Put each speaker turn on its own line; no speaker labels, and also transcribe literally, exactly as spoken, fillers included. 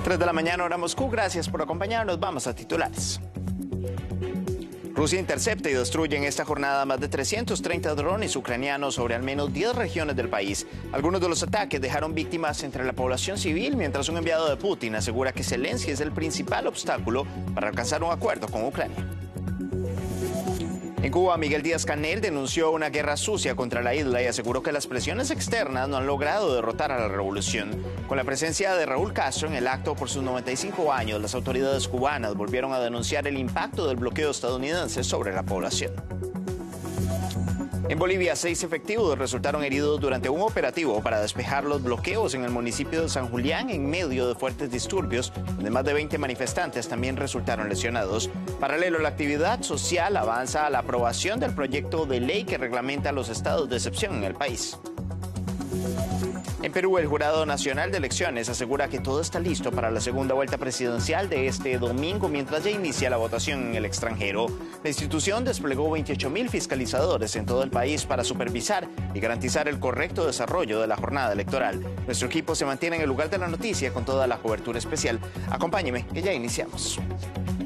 tres de la mañana, hora Moscú. Gracias por acompañarnos. Vamos a titulares. Rusia intercepta y destruye en esta jornada más de trescientos treinta drones ucranianos sobre al menos diez regiones del país. Algunos de los ataques dejaron víctimas entre la población civil, mientras un enviado de Putin asegura que Zelensky es el principal obstáculo para alcanzar un acuerdo con Ucrania. En Cuba, Miguel Díaz-Canel denunció una guerra sucia contra la isla y aseguró que las presiones externas no han logrado derrotar a la revolución. Con la presencia de Raúl Castro en el acto por sus noventa y cinco años, las autoridades cubanas volvieron a denunciar el impacto del bloqueo estadounidense sobre la población. En Bolivia, seis efectivos resultaron heridos durante un operativo para despejar los bloqueos en el municipio de San Julián en medio de fuertes disturbios, donde más de veinte manifestantes también resultaron lesionados. Paralelo, la actividad social avanza a la aprobación del proyecto de ley que reglamenta los estados de excepción en el país. En Perú, el Jurado Nacional de Elecciones asegura que todo está listo para la segunda vuelta presidencial de este domingo, mientras ya inicia la votación en el extranjero. La institución desplegó veintiocho mil fiscalizadores en todo el país para supervisar y garantizar el correcto desarrollo de la jornada electoral. Nuestro equipo se mantiene en el lugar de la noticia con toda la cobertura especial. Acompáñeme, que ya iniciamos.